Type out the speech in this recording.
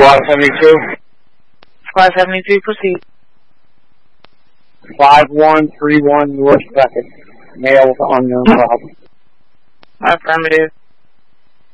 Squad 72. Squad 72, proceed. 5131 North 2nd. Male with unknown problem. Affirmative.